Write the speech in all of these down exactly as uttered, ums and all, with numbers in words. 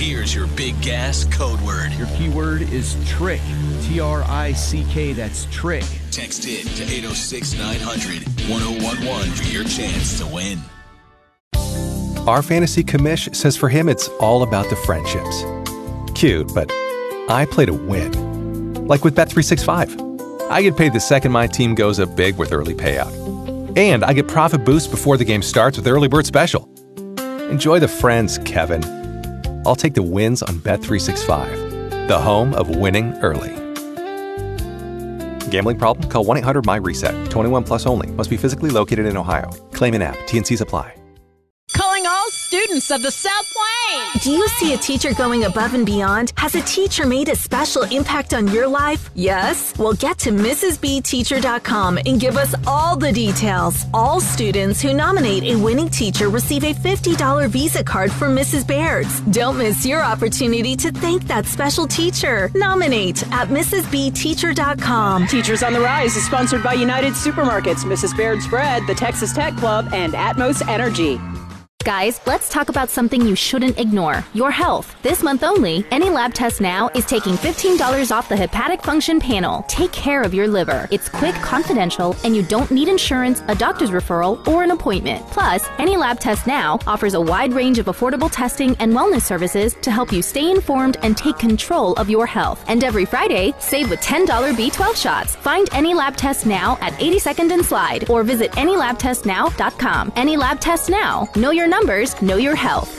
Here's your big gas code word. Your keyword is trick. T R I C K, that's trick. Text it to eight oh six, nine hundred, one oh one one for your chance to win. Our fantasy commish says for him it's all about the friendships. Cute, but I play to win. Like with Bet three sixty-five. I get paid the second my team goes up big with early payout. And I get profit boost before the game starts with Early Bird Special. Enjoy the friends, Kevin. I'll take the wins on Bet three sixty-five, the home of winning early. Gambling problem? Call one eight hundred my reset. twenty-one plus only. Must be physically located in Ohio. Claim in app. T and Cs apply. Calling all students of the South Plains. Do you see a teacher going above and beyond? Has a teacher made a special impact on your life? Yes? Well, get to Missus B Teacher dot com and give us all the details. All students who nominate a winning teacher receive a fifty dollars Visa card from Missus Baird's. Don't miss your opportunity to thank that special teacher. Nominate at Missus B Teacher dot com. Teachers on the Rise is sponsored by United Supermarkets, Missus Baird's Bread, the Texas Tech Club, and Atmos Energy. Guys, let's talk about something you shouldn't ignore, your health. This month only, Any Lab Test Now is taking fifteen dollars off the hepatic function panel. Take care of your liver. It's quick, confidential, and you don't need insurance, a doctor's referral, or an appointment. Plus, Any Lab Test Now offers a wide range of affordable testing and wellness services to help you stay informed and take control of your health. And every Friday, save with ten dollars B twelve shots. Find Any Lab Test Now at eighty-second and Slide or visit any lab test now dot com. Any Lab Test Now. Know your numbers, know your health.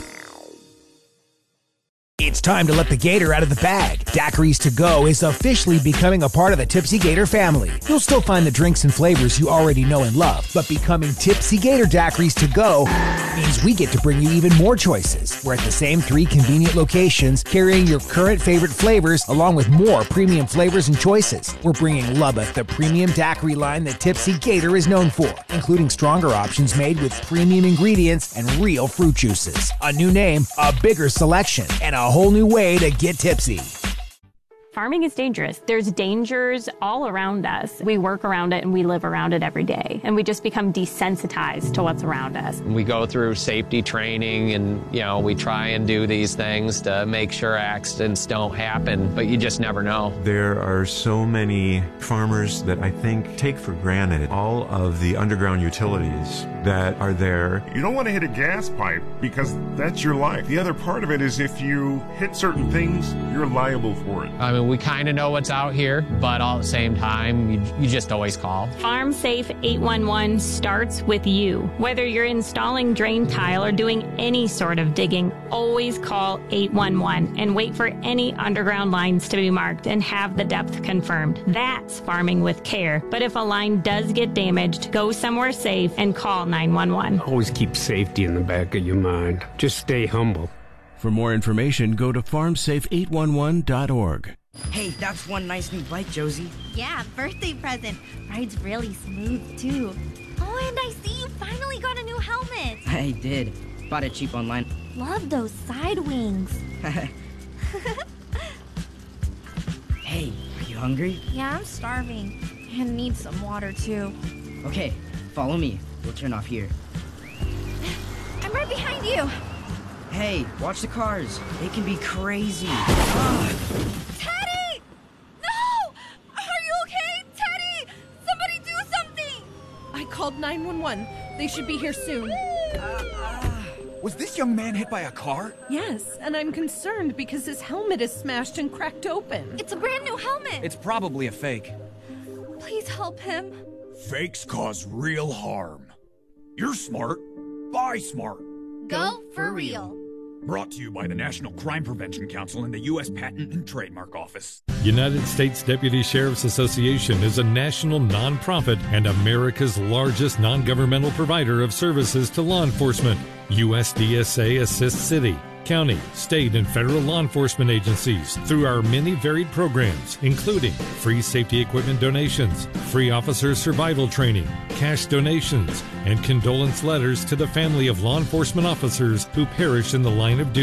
It's time to let the gator out of the bag. Daiquiris To Go is officially becoming a part of the Tipsy Gator family. You'll still find the drinks and flavors you already know and love, but becoming Tipsy Gator Daiquiris To Go means we get to bring you even more choices. We're at the same three convenient locations, carrying your current favorite flavors along with more premium flavors and choices. We're bringing Lubbock, the premium daiquiri line that Tipsy Gator is known for, including stronger options made with premium ingredients and real fruit juices. A new name, a bigger selection, and a whole new way to get tipsy. Farming is dangerous. There's dangers all around us. We work around it and we live around it every day. And we just become desensitized to what's around us. We go through safety training and, you know, we try and do these things to make sure accidents don't happen, but you just never know. There are so many farmers that I think take for granted all of the underground utilities that are there. You don't want to hit a gas pipe because that's your life. The other part of it is if you hit certain things, you're liable for it. I mean, we kind of know what's out here, but all at the same time, you, you just always call. Farm Safe eight one one starts with you. Whether you're installing drain tile or doing any sort of digging, always call eight one one and wait for any underground lines to be marked and have the depth confirmed. That's farming with care. But if a line does get damaged, go somewhere safe and call nine one one. Always keep safety in the back of your mind. Just stay humble. For more information, go to farm safe eight one one dot org. Hey, that's one nice new bike, Josie. Yeah, birthday present. Rides really smooth, too. Oh, and I see you finally got a new helmet. I did. Bought it cheap online. Love those side wings. Hey, are you hungry? Yeah, I'm starving. And need some water, too. Okay, follow me. We'll turn off here. I'm right behind you. Hey, watch the cars. They can be crazy. Ah. Teddy! No! Are you okay? Teddy! Somebody do something! I called nine one one. They should be here soon. Uh, uh, was this young man hit by a car? Yes, and I'm concerned because his helmet is smashed and cracked open. It's a brand new helmet. It's probably a fake. Please help him. Fakes cause real harm. You're smart. Buy smart. Go for real. Brought to you by the National Crime Prevention Council and the U S Patent and Trademark Office. United States Deputy Sheriff's Association is a national nonprofit and America's largest non-governmental provider of services to law enforcement. U S D S A assists city, county, state, and federal law enforcement agencies through our many varied programs, including free safety equipment donations, free officer survival training, cash donations, and condolence letters to the family of law enforcement officers who perished in the line of duty.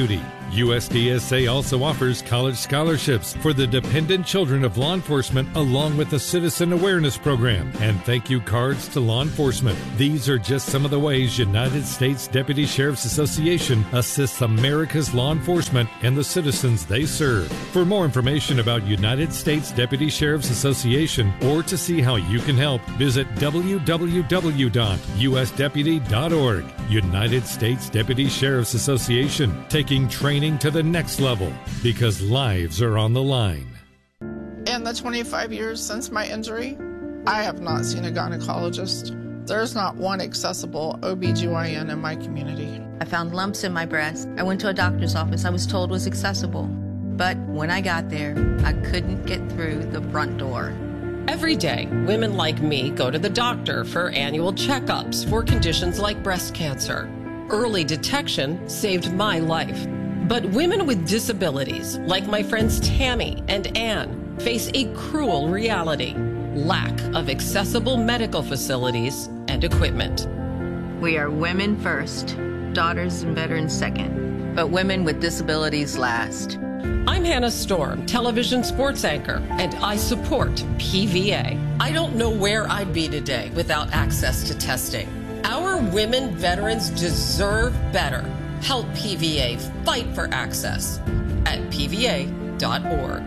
U S D S A also offers college scholarships for the dependent children of law enforcement, along with a citizen awareness program and thank you cards to law enforcement. These are just some of the ways United States Deputy Sheriff's Association assists America's law enforcement and the citizens they serve. For more information about United States Deputy Sheriff's Association or to see how you can help, visit w w w dot u s deputy dot org. United States Deputy Sheriff's Association, taking training to the next level because lives are on the line. In the twenty-five years since my injury, I have not seen a gynecologist. There's not one accessible O B G Y N in my community. I found lumps in my breast. I went to a doctor's office I was told was accessible. But when I got there, I couldn't get through the front door. Every day, women like me go to the doctor for annual checkups for conditions like breast cancer. Early detection saved my life. But women with disabilities, like my friends Tammy and Ann, face a cruel reality: lack of accessible medical facilities and equipment. We are women first, daughters and veterans second, but women with disabilities last. I'm Hannah Storm, television sports anchor, and I support P V A. I don't know where I'd be today without access to testing. Our women veterans deserve better. Help P V A fight for access at p v a dot org.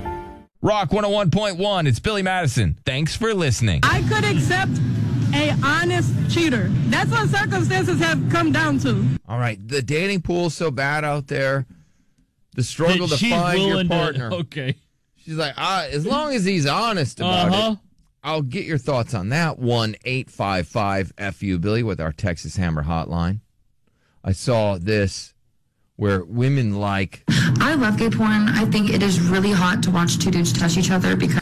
Rock one oh one point one, it's Billy Madison. Thanks for listening. I could accept a honest cheater. That's what circumstances have come down to. All right, the dating pool's so bad out there. The struggle to She's find your willing to- partner. okay. She's like, ah, as long as he's honest about Uh-huh. it, I'll get your thoughts on that. one eight five five F U Billy with our Texas Hammer hotline. I saw this where women like... I love gay porn. I think it is really hot to watch two dudes touch each other because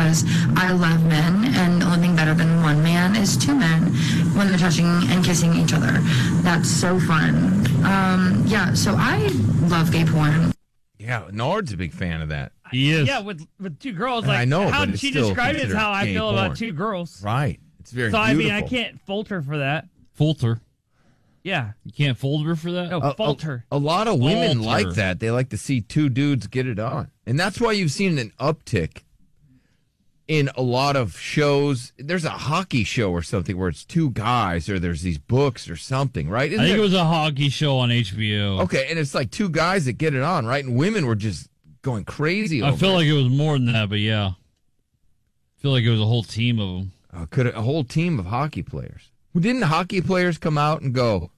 I love men, and the only thing better than one man is two men when they're touching and kissing each other. That's so fun. Um, yeah, so I love gay porn. Yeah, Nard's a big fan of that. He is. Yeah, with with two girls. And Like, I know, how but did it's she still describe it? Is considered how I gay feel porn. about two girls. Right. It's very so, beautiful. I mean, I can't fault her for that. Falter. Yeah. You can't fold her for that? No, A- fault a, her. a lot of women Fault like her. that. They like to see two dudes get it on. And that's why you've seen an uptick in a lot of shows. There's a hockey show or something where it's two guys, or there's these books or something, right? Isn't I think there- it was a hockey show on H B O. Okay, and it's like two guys that get it on, right? And women were just going crazy I over feel it. like it was more than that, but yeah. I feel like it was a whole team of them. Uh, could a whole team of hockey players. Well, didn't the hockey players come out and go,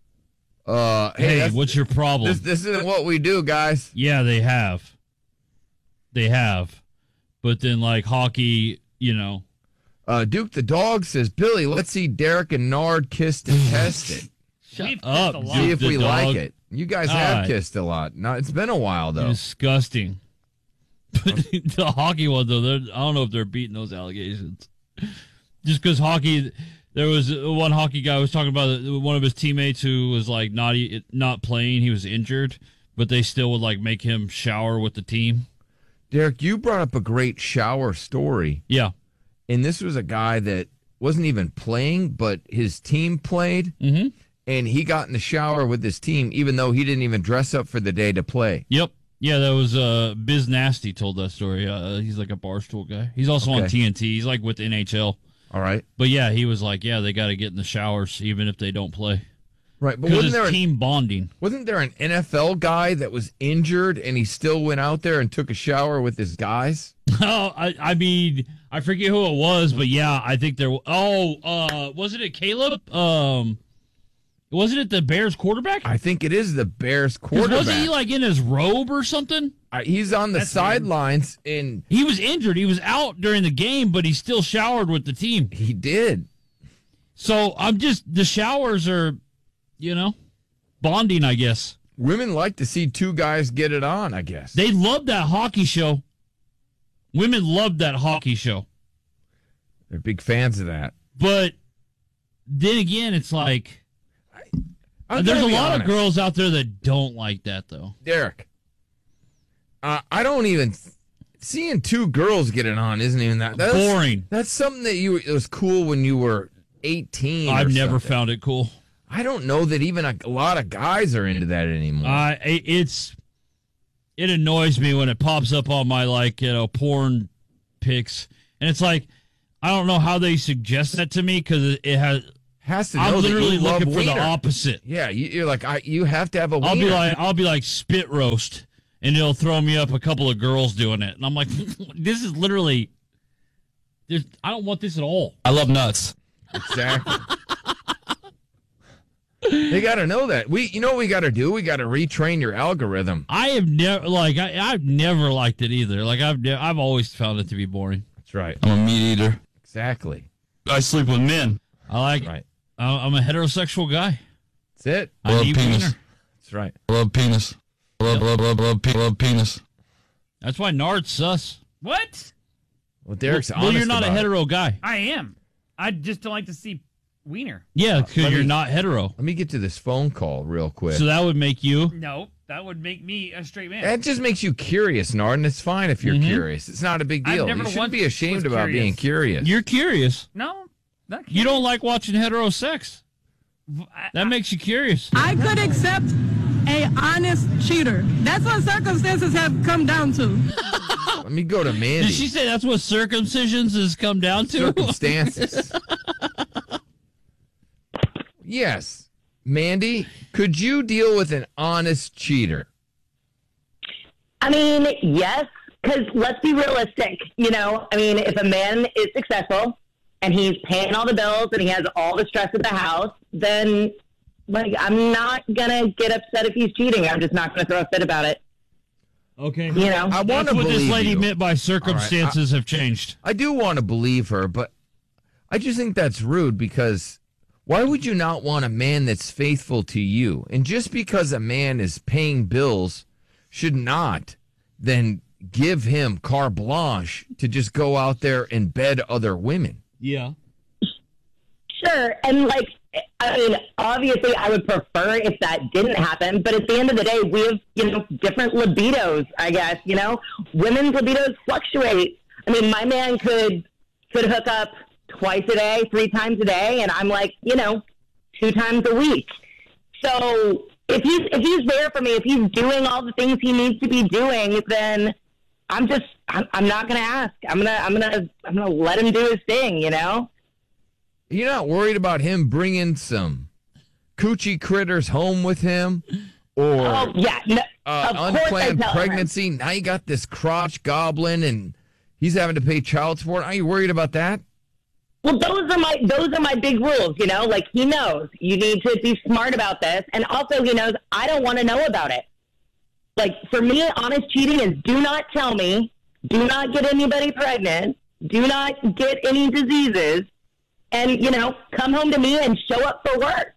uh, hey, Hey, that's- what's your problem? This, this isn't what we do, guys. Yeah, they have. They have. But then, like, hockey, you know. Uh, Duke the dog says, Billy, let's see Derek and Nard kiss to test it. Shut We've up, kissed a lot. See if Duke we the like dog. it. You guys All have right. kissed a lot. No, it's been a while, though. Disgusting. But the hockey one, though, they're- I don't know if they're beating those allegations. Just because hockey, there was one hockey guy was talking about one of his teammates who was like not e- not playing. He was injured, but they still would like make him shower with the team. Derek, you brought up a great shower story. Yeah. And this was a guy that wasn't even playing, but his team played. Mm-hmm. And he got in the shower with his team, even though he didn't even dress up for the day to play. Yep. Yeah, that was uh, Biz Nasty told that story. Uh, he's like a Barstool guy. He's also on Okay. T N T. He's like with N H L. All right. But yeah, he was like, yeah, they got to get in the showers even if they don't play. Right, but Because wasn't it's there an, team bonding. wasn't there an N F L guy that was injured and he still went out there and took a shower with his guys? Oh, I, I mean, I forget who it was, but yeah, I think there. Oh, uh, wasn't it Caleb? Um, wasn't it the Bears quarterback? I think it is the Bears 'Cause quarterback. Wasn't he like in his robe or something? Uh, he's on the That's sidelines, and He was injured. He was out during the game, but he still showered with the team. he did. So I'm just the showers are, you know, bonding. I guess Women like to see two guys get it on, I guess. they loved that hockey show. Women loved that hockey show, They're big fans of that. but then again, it's like I'm there's a gonna be lot honest. of girls out there that don't like that though. Derek, uh, I don't even... Seeing two girls get it on isn't even that... That's, Boring. That's something that you... It was cool when you were eighteen or I've never something. found it cool. I don't know that even a, a lot of guys are into that anymore. Uh, it, it's it annoys me when it pops up on my like you know porn pics, and it's like I don't know how they suggest that to me because it, it has has to. I'm know literally that you looking love for the wiener. opposite. Yeah, you, you're like I. You have to have a. I'll wiener. be like I'll be like spit roast, and it'll throw me up a couple of girls doing it, and I'm like, this is literally. There's, I don't want this at all. I love nuts. Exactly. They got to know that. We, you know what we got to do? We got to retrain your algorithm. I have never like I, I've never liked it either. Like I've ne- I've always found it to be boring. That's right. I'm a meat eater. Exactly. I sleep with men. I like. Right. I, I'm a heterosexual guy. That's it. I love need penis. wiener. That's right. I love penis. I love, Yep. love, love, love, pe- love penis. That's why Nard's sus. What? Well, Derek's well, honest well, you're not a about it. hetero guy. I am. I just don't like to see wiener. Yeah, because Let you're me- not hetero. Let me get to this phone call real quick. So that would make you. No, that would make me a straight man. That just makes you curious, Nard, and it's fine if you're Mhm. curious. It's not a big I've deal. never You shouldn't once be ashamed was about curious. being curious. You're curious. No, not You don't like watching hetero sex. That makes you curious. I could accept a honest cheater. That's what circumstances have come down to. Let me go to Mandy. Did she say that's what circumcisions has come down to? Circumstances. Yes. Mandy, could you deal with an honest cheater? I mean, yes, because let's be realistic. You know, I mean, if a man is successful and he's paying all the bills and he has all the stress at the house, then, like, I'm not going to get upset if he's cheating. I'm just not going to throw a fit about it. Okay. You know, I want That's to what believe this lady you. meant by circumstances All right, I- have changed. I do want to believe her, but I just think that's rude because why would you not want a man that's faithful to you? And just because a man is paying bills should not then give him carte blanche to just go out there and bed other women. Yeah. sure. And, like, I mean, obviously I would prefer if that didn't happen, but at the end of the day, we have, you know, different libidos, I guess, you know? Women's libidos fluctuate. I mean, my man could could hook up twice a day, three times a day, and I'm like, you know, two times a week. So if he's if he's there for me, if he's doing all the things he needs to be doing, then I'm just I'm, I'm not going to ask. I'm gonna I'm gonna I'm gonna let him do his thing, you know. You're not worried about him bringing some coochie critters home with him, or Oh yeah, no, uh, of course I unplanned tell him. pregnancy. Now you got this crotch goblin, and he's having to pay child support. Are you worried about that? Well, those are my those are my big rules, you know. Like, he knows you need to be smart about this, and also he knows I don't want to know about it. Like, for me, honest cheating is do not tell me, do not get anybody pregnant, do not get any diseases, and, you know, come home to me and show up for work.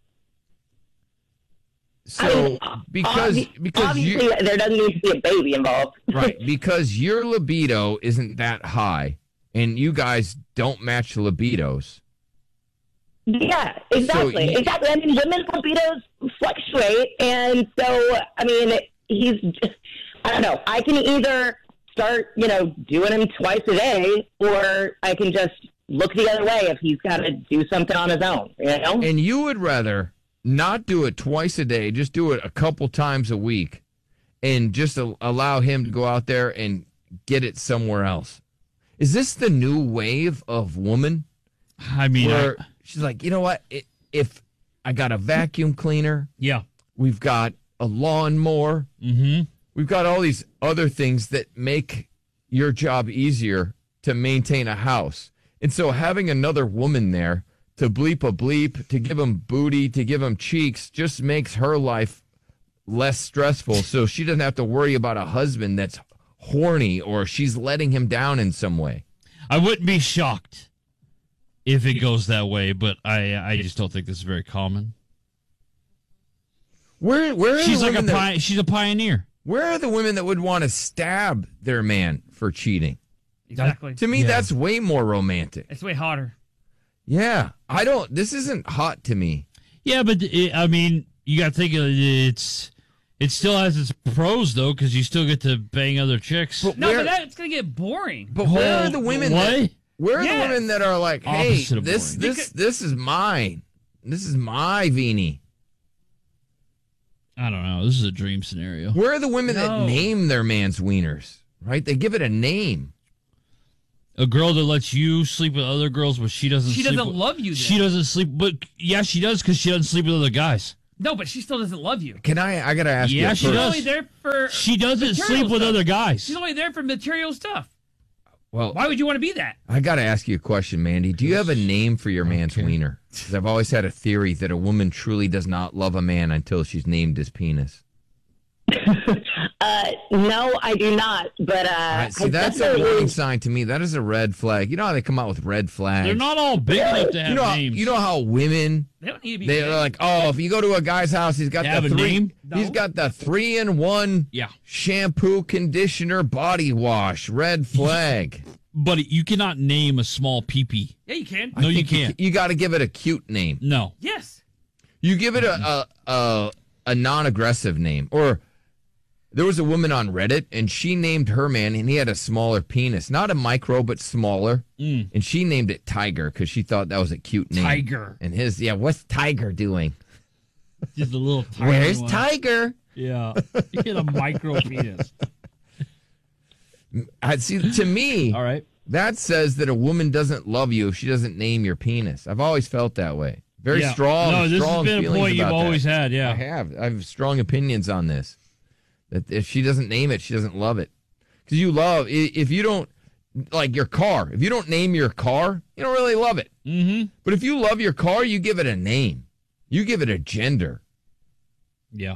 So I mean, because obvi- because obviously you, there doesn't need to be a baby involved. right, because your libido isn't that high, and you guys don't match libidos. Yeah, exactly. you- exactly. I mean, women's libidos fluctuate. And so, I mean, he's just, I don't know. I can either start, you know, doing him twice a day, or I can just look the other way if he's got to do something on his own, you know? And you would rather not do it twice a day, just do it a couple times a week, and just a- allow him to go out there and get it somewhere else. Is this the new wave of woman? I mean, where I- she's like, you know what? I- If I got a vacuum cleaner, yeah, we've got a lawnmower, mm-hmm. we've got all these other things that make your job easier to maintain a house. And so having another woman there to bleep a bleep, to give him booty, to give him cheeks, just makes her life less stressful. So she doesn't have to worry about a husband that's horny or she's letting him down in some way. I wouldn't be shocked if it goes that way, but I I just don't think this is very common. Where where are she's the like a women that- pi- she's a pioneer. Where are the women that would want to stab their man for cheating? Exactly. To me, Yeah. that's way more romantic. It's way hotter. Yeah, I don't. This isn't hot to me. Yeah, but it, I mean, you got to think of it, it's it still has its pros though, because you still get to bang other chicks. No, but that's gonna get boring. But where are the women? What? That, where are Yes. the women that are like, hey, Opposite of this boring. this this is mine. This is my weenie. I don't know. This is a dream scenario. Where are the women No. that name their man's wieners? Right? They give it a name. A girl that lets you sleep with other girls, but she doesn't. She sleep doesn't with, love you then. She doesn't sleep, but yeah, she does because she doesn't sleep with other guys. No, but she still doesn't love you. Can I? I gotta ask you. Yeah, a she She's person- only there for. She doesn't material sleep with stuff. other guys. She's only there for material stuff. Well, Why would you want to be that? I gotta ask you a question, Mandy. Do you have a name for your man's wiener? Because I've always had a theory that a woman truly does not love a man until she's named his penis. Uh, no, I do not. But uh, Right, see, I that's a definitely- warning sign to me. That is a red flag. You know how they come out with red flags? They're not all big enough to have you know, how- names. You know how women They don't need to be. they're big. like, oh, if you go to a guy's house, he's got They the have a three. name? He's got the three in one. Yeah. Shampoo, conditioner, body wash. Red flag. But you cannot name a small peepee. Yeah, you can. No, I you think can't. You, got to give it a cute name. No. Yes. You give it a a, a, a non-aggressive name. Or there was a woman on Reddit, and she named her man, and he had a smaller penis. Not a micro, but smaller. Mm. And she named it Tiger because she thought that was a cute name. Tiger. And his, yeah, what's Tiger doing? Just a little tiny Where's one. Tiger? Yeah. You get a micro penis. I see. To me, All right. that says that a woman doesn't love you if she doesn't name your penis. I've always felt that way. Very Yeah. strong. No, this strong has been a feelings point you've about that. always had, yeah. I have. I have strong opinions on this. That if she doesn't name it, she doesn't love it. Because you love i- if you don't like your car. If you don't name your car, you don't really love it. Mm-hmm. But if you love your car, you give it a name. You give it a gender. Yeah.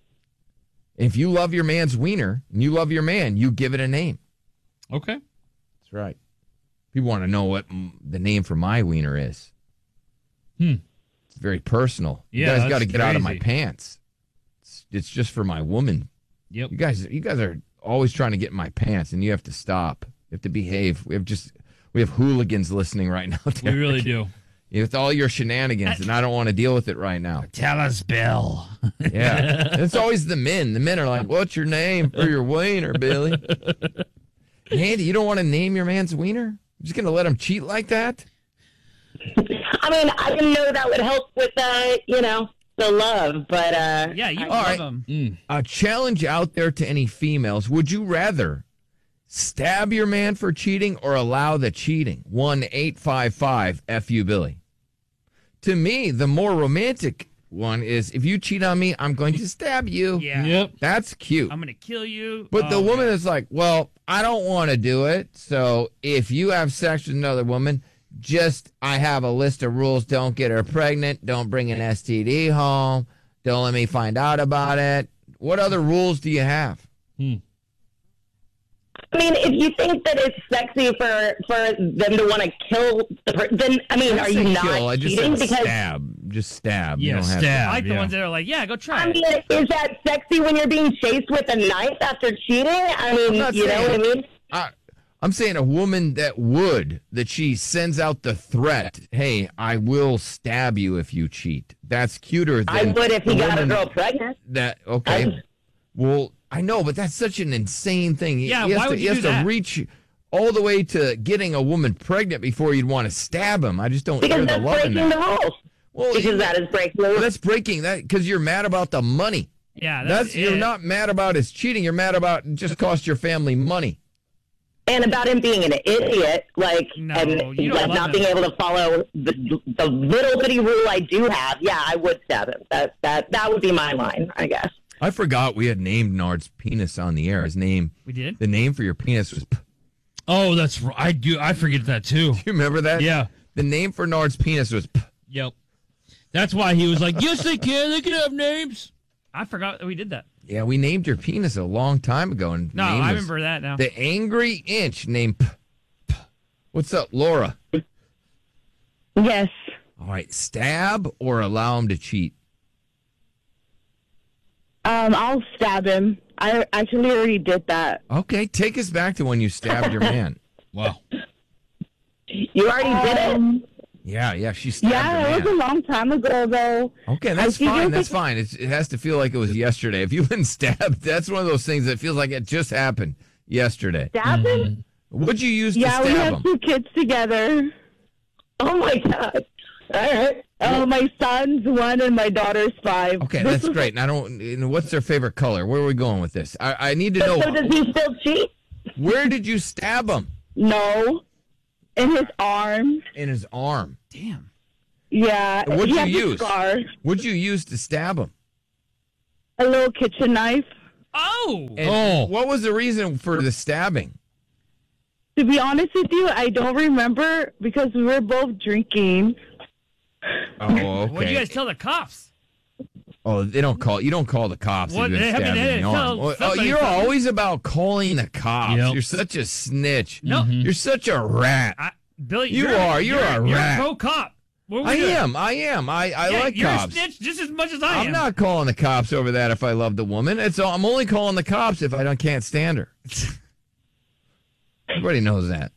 If you love your man's wiener and you love your man, you give it a name. Okay. That's right. People want to know what mm, the name for my wiener is. Hmm. It's very personal. Yeah, you guys that's got to get out of my crazy. pants. It's, it's just for my woman. Yep. You guys, you guys are always trying to get in my pants, and you have to stop. You have to behave. We have just we have hooligans listening right now. We Derek. really do. It's all your shenanigans, and I don't want to deal with it right now. Tell us, Bill. Yeah, it's always the men. The men are like, "What's your name for your wiener, Billy?" Andy, you don't want to name your man's wiener? You're just gonna let him cheat like that? I mean, I didn't know that would help with, uh, you know, the love, but uh, Yeah, you All love right. them. Mm. A challenge out there to any females. Would you rather stab your man for cheating or allow the cheating? one eight five five F U Billy. To me, the more romantic one is if you cheat on me, I'm going to stab you. Yeah. Yep. That's cute. I'm gonna kill you. But the Oh, woman yeah. is like, well, I don't want to do it. So if you have sex with another woman, just I have a list of rules. Don't get her pregnant. Don't bring an S T D home. Don't let me find out about it. What other rules do you have? Hmm. I mean, if you think that it's sexy for for them to want to kill the person, then I mean, I are didn't you say not kill. I just cheating? said Because stab. Just stab. you Yeah, don't have stab. I like the yeah. ones that are like, yeah, go try I it. mean, is that sexy when you're being chased with a knife after cheating? I mean, I'm not you know saying- what I mean? I, I'm saying a woman that would, that she sends out the threat, hey, I will stab you if you cheat. That's cuter than I would if he the got a woman girl pregnant. That, okay. I- well, I know, but that's such an insane thing. Yeah, he has why to, would he you has do to that? reach all the way to getting a woman pregnant before you'd want to stab him. I just don't hear Because the that's love in breaking that. the rules. Well, Because you- that is breaking the well, rules. that's breaking that because you're mad about the money. Yeah, That's, that's, you're it. not mad about his cheating. You're mad about it just cost your family money. And about him being an idiot, like, No, and you don't like love not him. being able to follow the, the little bitty rule I do have. Yeah, I would stab him. That that that would be my line, I guess. I forgot we had named Nard's penis on the air. His name, We did? the name for your penis was. P- Oh, that's right. I do. I forget that too. you remember that? Yeah. The name for Nard's penis was. P- Yep. That's why he was like, yes, they can. They can have names. I forgot that we did that. yeah, we named your penis a long time ago, and No, name I was remember that now. The Angry Inch named. P- P- What's up, Laura? Yes. All right, stab or allow him to cheat. Um, I'll stab him. I actually already did that. Okay, take us back to when you stabbed your man. Wow. You already did it. Um, Yeah, yeah, she stabbed yeah, your it was a man. long time ago, though. Okay, that's I think it fine. was That's like- fine. It's, it has to feel like it was yesterday. If you've been stabbed, that's one of those things that feels like it just happened yesterday. Stab him? What'd you use to Yeah, we stab had him? two kids together. Oh my god. All right. Uh, my son's one and my daughter's five. Okay, that's great. And I don't. And what's their favorite color? Where are we going with this? I, I need to know. So does he still cheat? Where did you stab him? No. In his arm. In his arm. Damn. Yeah. And what'd he you has a use? scar. What'd you use to stab him? A little kitchen knife. Oh. And Oh. What was the reason for the stabbing? To be honest with you, I don't remember because we were both drinking. Oh, okay. What did you guys tell the cops? Oh, they don't call. You don't call the cops. What, If you've been I mean, stabbed they in the didn't arm. tell Oh, somebody you're something. always about calling the cops. Yep. You're such a snitch. No. Mm-hmm. You're such a rat. I, Billy, You you're, are. You're a you're rat. pro cop. What were I we doing? am. I am. I, I Yeah, like you're cops. a snitch just as much as I am. I'm not calling the cops over that if I love the woman. It's I'm only calling the cops if I don't can't stand her. Everybody knows that.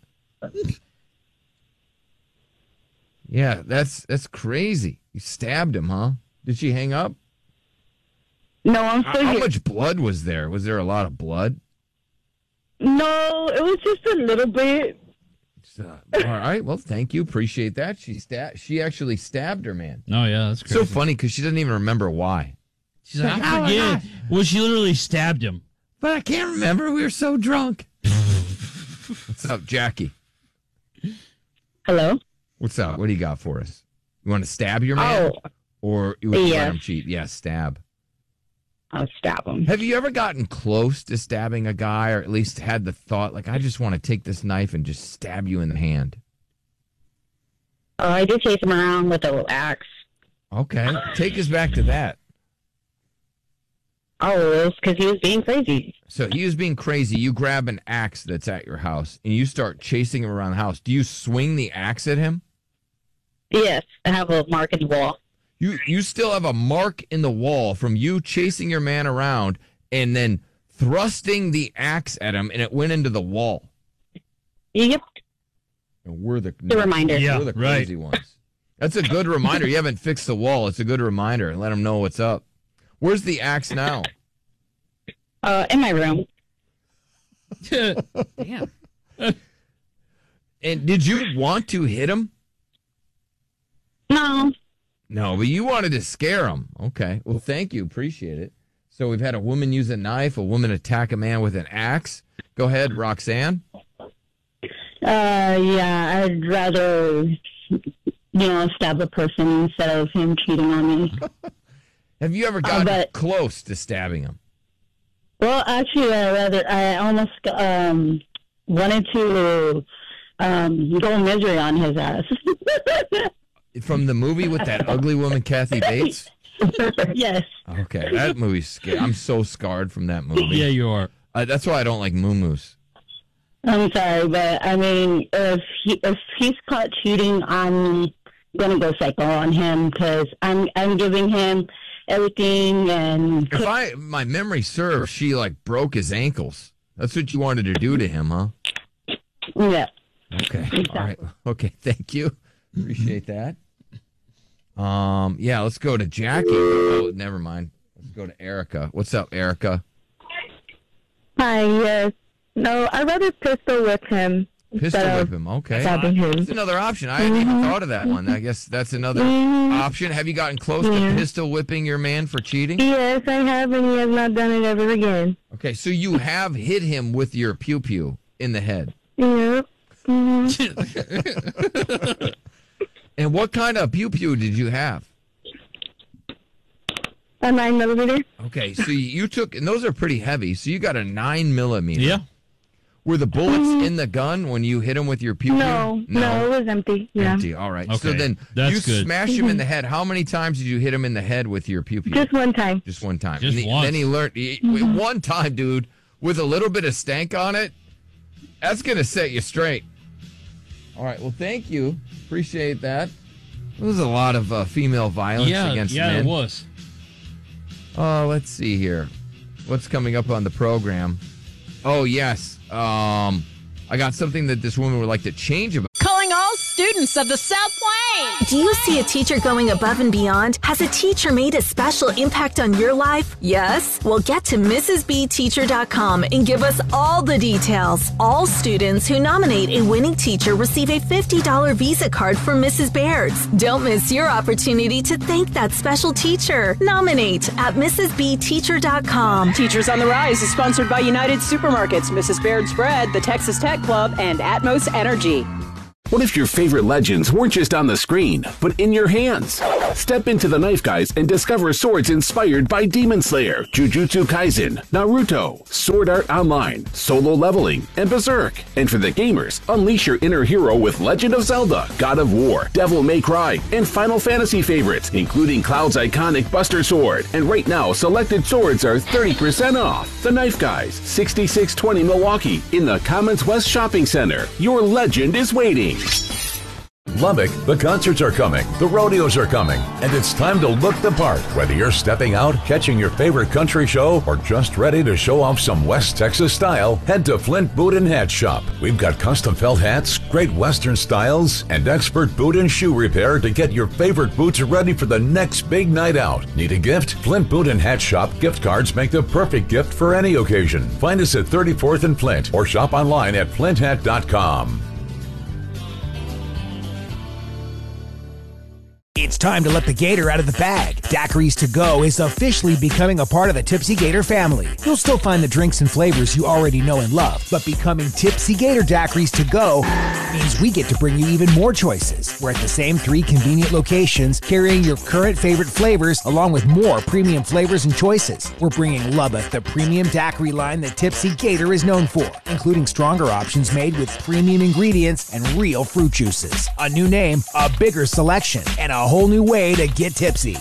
Yeah, that's that's crazy. You stabbed him, huh? Did she hang up? No, I'm How, still how here. much blood was there? Was there a lot of blood? No, it was just a little bit. Uh, all right. Well, thank you. Appreciate that. She sta- She actually stabbed her man. Oh, yeah, that's crazy. So funny because she doesn't even remember why. She's like, Oh, I my forget. God. Well, she literally stabbed him. But I can't remember. We were so drunk. What's up, Jackie? Hello? What's up? What do you got for us? You want to stab your man? Oh. Or you would let Yes. him cheat? Yeah, stab. I'll stab him. Have you ever gotten close to stabbing a guy or at least had the thought, like, I just want to take this knife and just stab you in the hand? Oh, I did chase him around with a little axe. Okay. Take us back to that. Oh, it was because he was being crazy. So he was being crazy. You grab an axe that's at your house and you start chasing him around the house. Do you swing the axe at him? Yes, I have a mark in the wall. You you still have a mark in the wall from you chasing your man around and then thrusting the axe at him, and it went into the wall. Yep. And we're the, The reminder. We're Yeah, the crazy ones. That's a good reminder. You haven't fixed the wall. It's a good reminder, and let them know what's up. Where's the axe now? Uh, in my room. Damn. And did you want to hit him? No. No, but you wanted to scare him. Okay. Well, thank you. Appreciate it. So we've had a woman use a knife, a woman attack a man with an axe. Go ahead, Roxanne. Uh, yeah, I'd rather, you know, stab a person instead of him cheating on me. Have you ever gotten uh, close to stabbing him? Well, actually, I rather I almost um, wanted to um, go misery on his ass. From the movie with that ugly woman, Kathy Bates? Yes. Okay, that movie's scary. I'm so scarred from that movie. Yeah, you are. Uh, that's why I don't like moo-moos. I'm sorry, but I mean, if he if he's caught cheating, I'm gonna go psycho on him because I'm I'm giving him everything. And if I my memory serves, she like broke his ankles. That's what you wanted to do to him, huh? Yeah. Okay. Exactly. All right. Okay. Thank you. Appreciate that. Um. Yeah. Let's go to Jackie. Oh, never mind. Let's go to Erica. What's up, Erica? Hi. Yes. No, I'd rather pistol whip him. Pistol whip him. Okay. Stabbing him. That's another option. I hadn't Mm-hmm. even thought of that one. I guess that's another Mm-hmm. option. Have you gotten close Yeah. to pistol whipping your man for cheating? Yes, I have, and he has not done it ever again. Okay, so you have hit him with your pew pew in the head. Yep. Mm-hmm. And what kind of pew pew did you have? A nine millimeter. Okay, so you took, and those are pretty heavy. So you got a nine millimeter. Yeah. Were the bullets in the gun when you hit him with your pew pew? No, no, it was empty. Yeah. Empty. All right. So Okay, then that's you good. smash him in the head. How many times did you hit him in the head with your pew pew? Just one time. Just one time. Just and he- once. Then he learned he, Mhm. one time, dude, with a little bit of stank on it. That's gonna set you straight. All right. Well, thank you. Appreciate that. There was a lot of uh, female violence Yeah, against yeah, men. it was. Oh, let's see here. What's coming up on the program? Oh, yes. Um, I got something that this woman would like to change about. Calling all students. students of the South Plains. Do you see a teacher going above and beyond? Has a teacher made a special impact on your life? Yes? Well, get to Missus B Teacher dot com and give us all the details. All students who nominate a winning teacher receive a fifty dollars Visa card from Missus Baird's. Don't miss your opportunity to thank that special teacher. Nominate at Missus B Teacher dot com. Teachers on the Rise is sponsored by United Supermarkets, Missus Baird's Bread, the Texas Tech Club, and Atmos Energy. What if your favorite legends weren't just on the screen, but in your hands? Step into the Knife Guys and discover swords inspired by Demon Slayer, Jujutsu Kaisen, Naruto, Sword Art Online, Solo Leveling, and Berserk. And for the gamers, unleash your inner hero with Legend of Zelda, God of War, Devil May Cry, and Final Fantasy favorites, including Cloud's iconic Buster Sword. And right now, selected swords are thirty percent off. The Knife Guys, sixty-six twenty Milwaukee, in the Commons West Shopping Center. Your legend is waiting. Lubbock, the concerts are coming, the rodeos are coming, and it's time to look the part. Whether you're stepping out, catching your favorite country show, or just ready to show off some West Texas style, head to Flint Boot and Hat Shop. We've got custom felt hats, great Western styles, and expert boot and shoe repair to get your favorite boots ready for the next big night out. Need a gift? Flint Boot and Hat Shop gift cards make the perfect gift for any occasion. Find us at thirty-fourth and Flint or shop online at flint hat dot com. It's time to let the gator out of the bag. Daiquiris To Go is officially becoming a part of the Tipsy Gator family. You'll still find the drinks and flavors you already know and love, but becoming Tipsy Gator Daiquiris To Go means we get to bring you even more choices. We're at the same three convenient locations, carrying your current favorite flavors along with more premium flavors and choices. We're bringing Lubbock the premium daiquiri line that Tipsy Gator is known for, including stronger options made with premium ingredients and real fruit juices. A new name, a bigger selection, and a whole new way to get tipsy.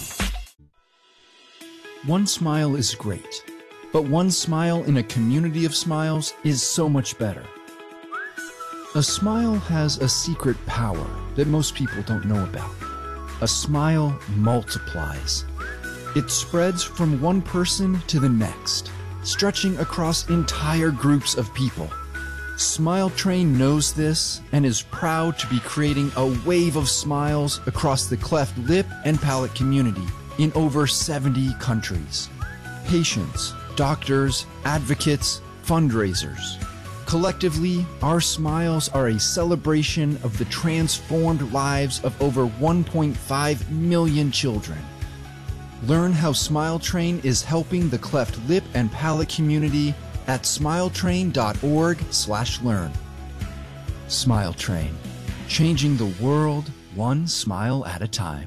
One smile is great, but one smile in a community of smiles is so much better. A smile has a secret power that most people don't know about. A smile multiplies. It spreads from one person to the next, stretching across entire groups of people. Smile Train knows this and is proud to be creating a wave of smiles across the cleft lip and palate community in over seventy countries. Patients, doctors, advocates, fundraisers. Collectively, our smiles are a celebration of the transformed lives of over one point five million children. Learn how Smile Train is helping the cleft lip and palate community at smiletrain.org slash learn. Smile Train, changing the world one smile at a time.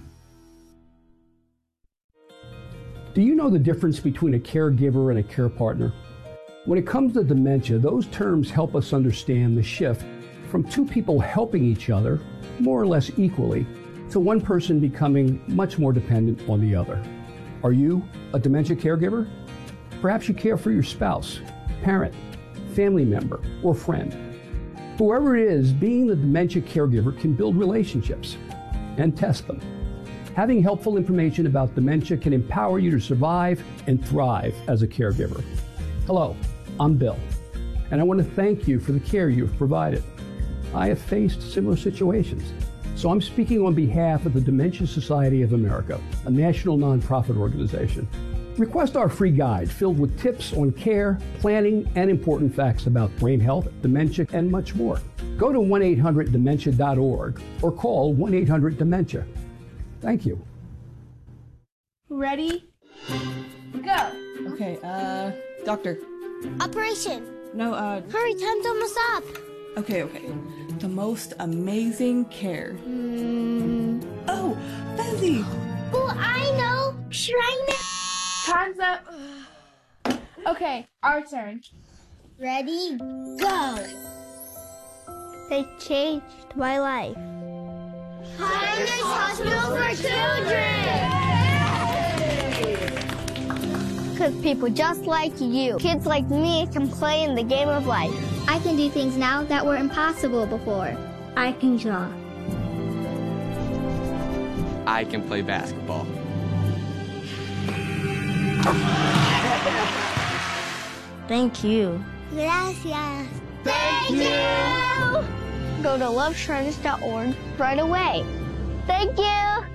Do you know the difference between a caregiver and a care partner? When it comes to dementia, those terms help us understand the shift from two people helping each other, more or less equally, to one person becoming much more dependent on the other. Are you a dementia caregiver? Perhaps you care for your spouse, parent, family member, or friend. Whoever it is, being the dementia caregiver can build relationships and test them. Having helpful information about dementia can empower you to survive and thrive as a caregiver. Hello, I'm Bill, and I want to thank you for the care you've provided. I have faced similar situations, so I'm speaking on behalf of the Dementia Society of America, a national nonprofit organization. Request our free guide filled with tips on care, planning, and important facts about brain health, dementia, and much more. Go to one eight hundred dementia dot org or call one eight hundred dementia. Thank you. Ready? Go. Okay, uh, doctor. Operation. No, uh... Hurry, time's almost up. Okay, okay. The most amazing care. Mm. Oh, Fezzy! Oh, I know! Shrine. Time's up. Okay, our turn. Ready? Go! They changed my life. Pioneers Hospital for Children! Because people just like you, kids like me, can play in the game of life. I can do things now that were impossible before. I can draw. I can play basketball. Thank you. Gracias. Thank you! go to love trends dot org right away. Thank you!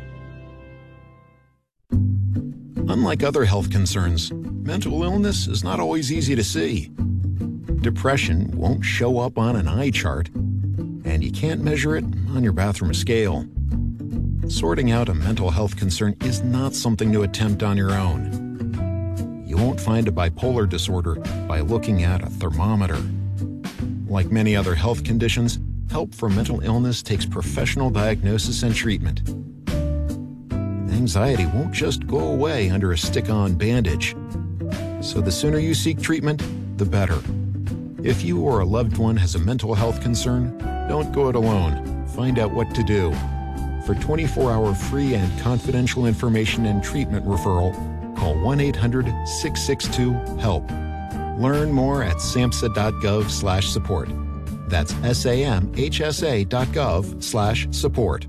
Unlike other health concerns, mental illness is not always easy to see. Depression won't show up on an eye chart, and you can't measure it on your bathroom scale. Sorting out a mental health concern is not something to attempt on your own. You won't find a bipolar disorder by looking at a thermometer. Like many other health conditions, help for mental illness takes professional diagnosis and treatment. Anxiety won't just go away under a stick-on bandage. So the sooner you seek treatment, the better. If you or a loved one has a mental health concern, don't go it alone. Find out what to do. For twenty-four hour free and confidential information and treatment referral, call one eight hundred six six two HELP. Learn more at samhsa dot gov slash support. That's S A M H S A dot gov slash support.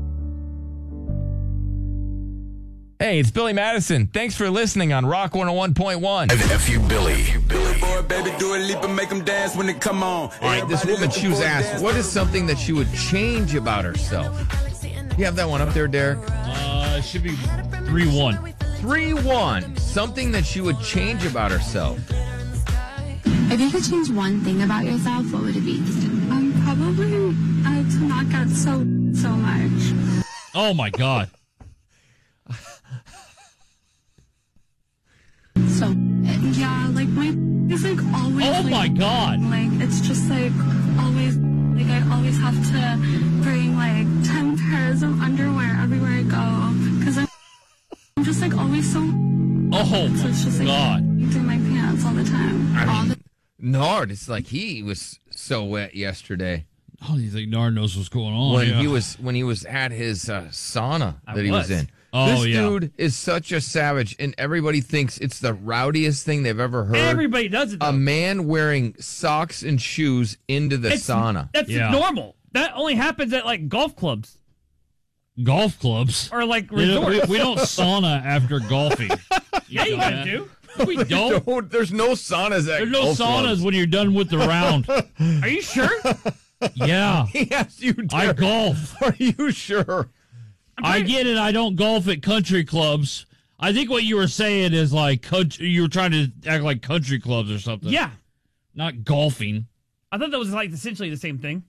Hey, it's Billy Madison. Thanks for listening on Rock one oh one point one. F U Billy. Boy, baby, do a leap and make them dance when they come on. All right, this woman, she was asked, what is something that she would change about herself? You have that one up there, Derek? Uh, it should be three one. three one. Something that she would change about herself. If you could change one thing about yourself, what would it be? Um, probably uh, to not get so, so much. Oh, my God. So, yeah, like, my, it's like always. Oh, like, my God. Like, it's just like always, like, I always have to bring like ten pairs of underwear everywhere I go. Because I'm, I'm just like always so. Oh, so it's just, like, God. through my pants all the time. I mean, all the Nard, it's like he was so wet yesterday. Oh, you think Nard knows what's going on? When yeah. he was when he was at his uh, sauna I that he was was. in. Oh, this yeah. dude is such a savage, and everybody thinks it's the rowdiest thing they've ever heard. Everybody does it, though. A man wearing socks and shoes into the It's- sauna. That's Yeah. normal. That only happens at like golf clubs Golf clubs. or like We don't, resorts. we, we don't sauna after golfing. yeah, you dumbass. guys do. We don't. Don't- There's no saunas at There's no golf saunas clubs. when you're done with the round. Are you sure? Yeah. He asked you, I Derek, golf. Are you sure? I get it. I don't golf at country clubs. I think what you were saying is like country, you were trying to act like country clubs or something. Yeah. Not golfing. I thought that was like essentially the same thing.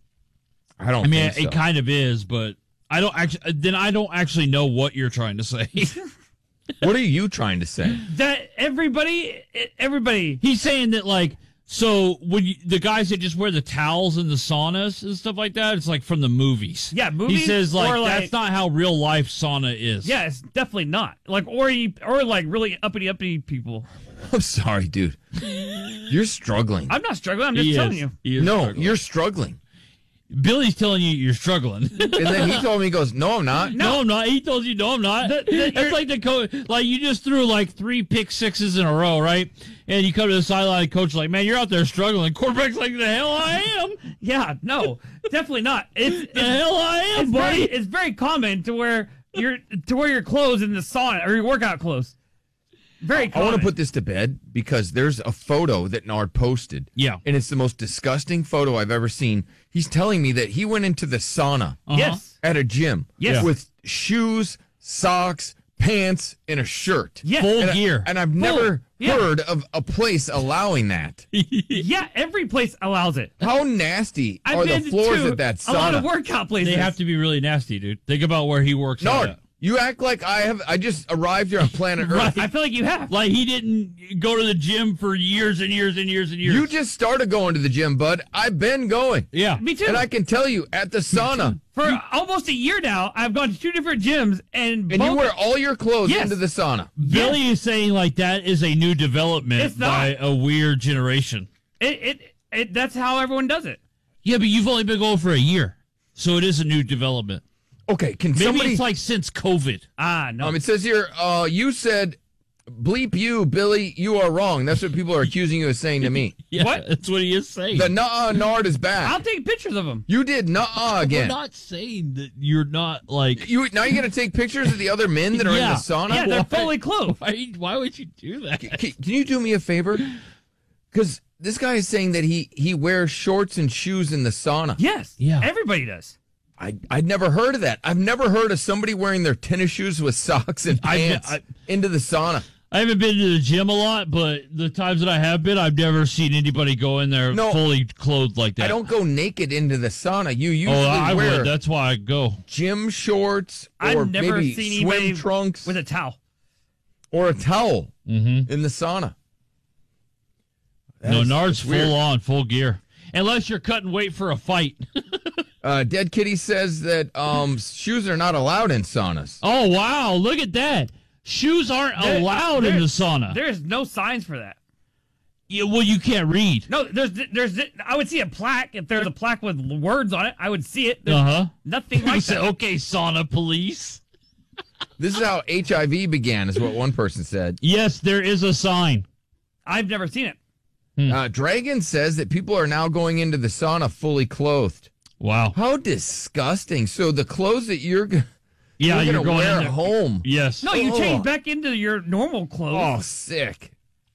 I don't I mean, think so. it kind of is, but I don't actually. Then I don't actually know what you're trying to say. What are you trying to say? That everybody, everybody. He's saying that like, so when you, the guys that just wear the towels in the saunas and stuff like that, it's like from the movies. Yeah, movies. He says like, or, like that's not how real life sauna is. Yeah, it's definitely not. Like or you, or like really uppity uppity people. I'm sorry, dude. You're struggling. I'm not struggling. I'm just He telling is. you. He is No, struggling. you're struggling. Billy's telling you you're struggling. And then he told me, he goes, no, I'm not. No, I'm not. He told you, no, I'm not. The- the- That's like the coach. Like you just threw like three pick sixes in a row, right? And you come to the sideline, coach like, man, you're out there struggling. Quarterback's like, the hell I am. Yeah, no, definitely not. It's The hell I am, it's buddy. very, it's very common to wear your to wear your clothes in the sauna or your workout clothes. Very I common. want to put this to bed because there's a photo that Nard posted. Yeah. And it's the most disgusting photo I've ever seen. He's telling me that he went into the sauna Uh-huh. Yes. at a gym Yes. with shoes, socks, pants, and a shirt. Yeah. Full And, I- gear. and I've never Yeah. heard of a place allowing that. Yeah, every place allows it. How nasty I've are the been floors to at that sauna? a lot of workout places. They have to be really nasty, dude. Think about where he works Nard, out. you act like I have. I just arrived here on planet Earth. Right. I feel like you have. Like he didn't go to the gym for years and years and years and years. You just started going to the gym, bud. I've been going. Yeah. Me too. And I can tell you, at the sauna, For almost a year now, I've gone to two different gyms, and and both, you wear all your clothes Yes. into the sauna. Billy is saying like that is a new development It's not. by a weird generation. it, it, it, that's how everyone does it. Yeah, but you've only been going for a year, so it is a new development. Okay, can Maybe somebody? it's like since COVID. Ah, no. um, it says here, uh, you said, "Bleep you, Billy. You are wrong." That's what people are accusing you of saying to me. Yeah, What? that's what he is saying. The nuh-uh Nard is back. I'll take pictures of them. You did nuh-uh We're again. not saying that you're not like. You now you're gonna take pictures of the other men that are Yeah. in the sauna. Yeah, they're Why- fully clothed. Why, why would you do that? Can, can you do me a favor? Because this guy is saying that he, he wears shorts and shoes in the sauna. Yes. Yeah. Everybody does. I, I'd never heard of that. I've never heard of somebody wearing their tennis shoes with socks and pants I, I, into the sauna. I haven't been to the gym a lot, but the times that I have been, I've never seen anybody go in there No, fully clothed like that. I don't go naked into the sauna. You usually oh, I wear would. That's why I go. gym shorts or I've never maybe seen swim anybody trunks with a towel. or a towel mm-hmm. in the sauna. No, That's- Nard's that's weird. full on, full gear. Unless you're cutting weight for a fight. Uh, Dead Kitty says that um, shoes are not allowed in saunas. Oh, wow. Look at that. Shoes aren't There- allowed in there- the sauna. There's no signs for that. Yeah, well, you can't read. No, there's, there's, I would see a plaque. If there's a plaque with words on it, I would see it. There's Uh-huh. nothing like Say, that. okay, sauna police. This is how H I V began, is what one person said. Yes, there is a sign. I've never seen it. Uh, Dragon says that people are now going into the sauna fully clothed. Wow. How disgusting. So the clothes that you're, g- Yeah, you're, you're gonna going wear in there. home. Yes. No, you Oh. change back into your normal Oh, clothes. sick.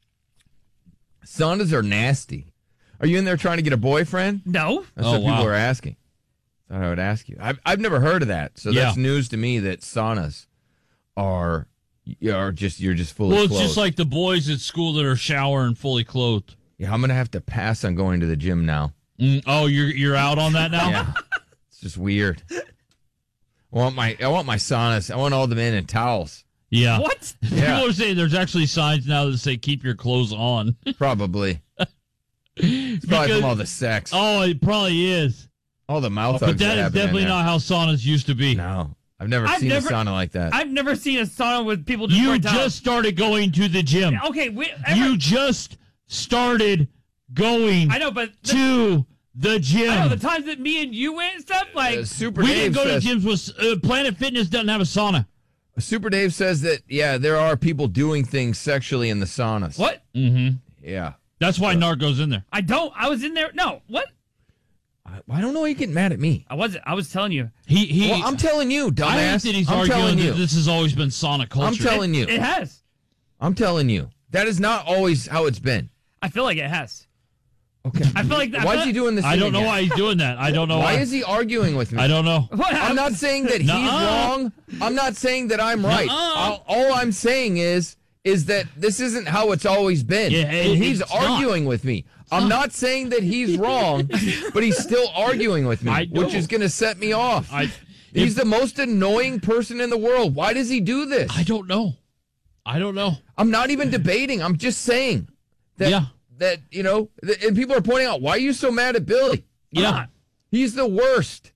Saunas are nasty. Are you in there trying to get a boyfriend? No. That's Oh, what people wow. are asking. Thought I would ask you. I've, I've never heard of that. So Yeah. that's news to me that saunas are, are just, you're just fully Well, it's clothed. just like the boys at school that are showering fully clothed. Yeah, I'm going to have to pass on going to the gym now. Mm, oh, you're you're out on that now? Yeah. It's just weird. I want my I want my saunas. I want all the men in towels. Yeah. What? People Yeah. are saying there's actually signs now that say keep your clothes on. Probably. It's probably Because- from all the sex. Oh, it probably is. All the mouth But hugs that is happen in definitely there. not how saunas used to be. No. I've never I've seen never- a sauna like that. I've never seen a sauna with people just You wearing towels. just started going to the gym. Okay, we, ever, You just started going I know, but the, to the gym. I know the times that me and you went and stuff, like Uh, Super we Dave didn't go says, to gyms with uh, Planet Fitness doesn't have a sauna. Super Dave says that, yeah, there are people doing things sexually in the saunas. what? Mm-hmm. Yeah. That's why Nard goes in there. I don't. I was in there. No, what? I, I don't know why you getting mad at me. I wasn't. I was telling you. He he. Well, I'm telling you, I dumbass. think that he's I'm arguing telling that you. this has always been sauna culture. I'm telling you. It has. I'm telling you. That is not always how it's been. I feel like it has. Okay. I feel like. I Why feel is he like- doing this? I thing don't know again? why he's doing that. I don't know Why why. is he arguing with me? I don't know. What? I'm not saying that he's Nuh-uh. wrong. I'm not saying that I'm right. Nuh-uh. All, all I'm saying is is that this isn't how it's always been. Yeah, and it- he's it's arguing with me. I'm not saying that he's wrong, but he's still arguing with me, I know. which is going to set me off. I, he's if- the most annoying person in the world. Why does he do this? I don't know. I don't know. I'm not even debating. I'm just saying that, Yeah. that you know, th- and people are pointing out, why are you so mad at Billy? I'm Yeah. not. He's the worst.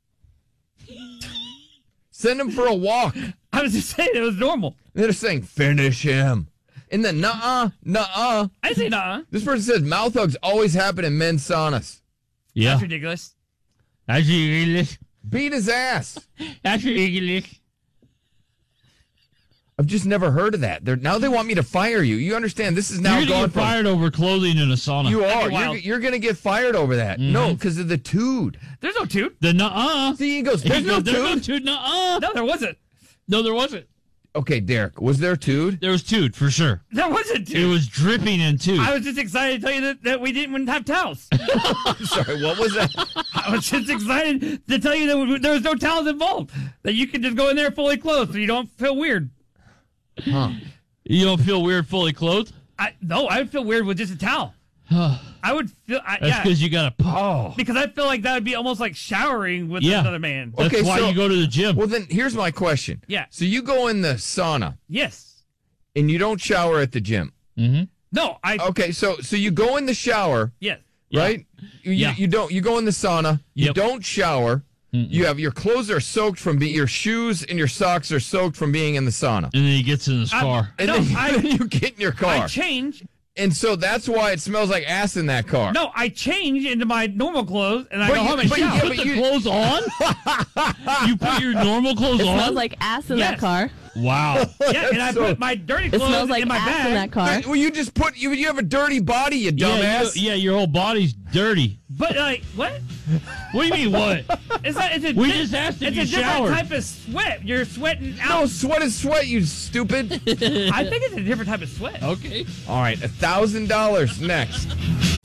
Send him for a walk. I was just saying it was normal. They're saying, finish him. And then, nuh-uh, nuh-uh. I didn't say nah. This person says mouth hugs always happen in men's saunas. Yeah. That's ridiculous. That's ridiculous. Beat his ass. That's ridiculous. I've just never heard of that. They're, now they want me to fire you. You understand? This is now You're gone gonna get from... fired over clothing in a sauna. You are. Okay, You're, wow. you're going to get fired over that. Mm-hmm. No, because of the tood. There's no toot. The nuh-uh. See, he goes, there's He no goes, There's no tood. toot. Nuh-uh. No, there wasn't. No, there wasn't. Okay, Derek, was there tood? There was toot for sure. There wasn't toot. It was dripping in toot. I was just excited to tell you that, that we didn't have towels. I'm sorry, what was that? I was just excited to tell you that there was no towels involved. That you can just go in there fully clothed so you don't feel weird. Huh. You don't feel weird fully clothed? I No, I would feel weird with just a towel. I would feel... I, That's yeah, because you got to... Oh. because I feel like that would be almost like showering with Yeah. another man. That's Okay, why so- you go to the gym. Well, then, here's my question. Yeah. So you go in the sauna, Yes. and you don't shower at the gym. Mm-hmm. No, I... Okay, so so you go in the shower, Yes. right? You, Yeah. you don't. You go in the sauna. You Yep. don't shower. You have your clothes are soaked from be, your shoes and your socks are soaked from being in the sauna. And then he gets in his I- car. And No, then, I- then you get in your car, I change... and so that's why it smells like ass in that car. No, I change into my normal clothes and I But go you- home and but you- shower. yeah, Put but the you- clothes on? You put your normal clothes It on? smells like ass in Yes. that car. Wow. Yeah, and I So- put my dirty It clothes smells like in my ass bag. in that car. Well, you just put you. You have a dirty body, you Yeah, dumbass. you- yeah, your whole body's dirty. But like, what? What do you mean, what? It's not. It's a. We di- just asked if It's you a different showered. type of sweat. You're sweating No, out. sweat is sweat, you stupid. I think it's a different type of sweat. Okay. All right, a thousand dollars next.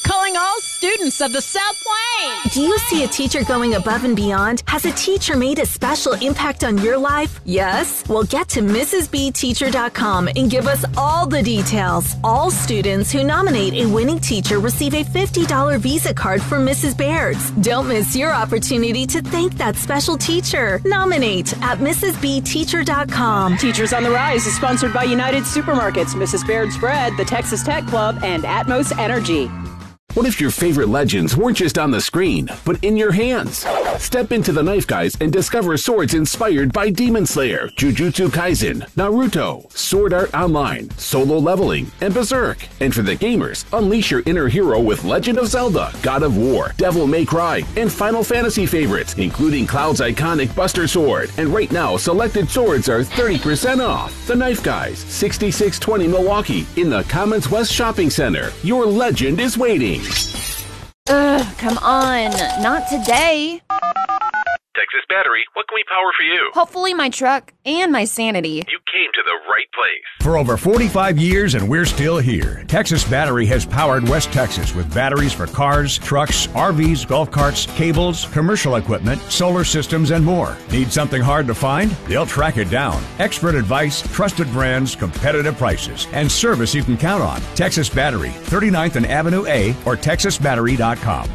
students of the South Plains. Do you see a teacher going above and beyond? Has a teacher made a special impact on your life? Yes? Well, get to Missus B Teacher dot com and give us all the details. All students who nominate a winning teacher receive a fifty dollars Visa card from Missus Baird's. Don't miss your opportunity to thank that special teacher. Nominate at Missus B Teacher dot com. Teachers on the Rise is sponsored by United Supermarkets, Missus Baird's Bread, the Texas Tech Club, and Atmos Energy. What if your favorite legends weren't just on the screen, but in your hands? Step into the Knife Guys and discover swords inspired by Demon Slayer, Jujutsu Kaisen, Naruto, Sword Art Online, Solo Leveling, and Berserk. And for the gamers, unleash your inner hero with Legend of Zelda, God of War, Devil May Cry, and Final Fantasy favorites, including Cloud's iconic Buster Sword. And right now, selected swords are thirty percent off. The Knife Guys, sixty-six twenty Milwaukee, in the Commons West Shopping Center. Your legend is waiting. Ugh, come on. Not today. Texas Battery, what can we power for you? Hopefully my truck and my sanity. You came to the right place. For over forty-five years, and we're still here. Texas Battery has powered West Texas with batteries for cars, trucks, R Vs, golf carts, cables, commercial equipment, solar systems, and more. Need something hard to find? They'll track it down. Expert advice, trusted brands, competitive prices, and service you can count on. Texas Battery, thirty-ninth and Avenue A, or texas battery dot com.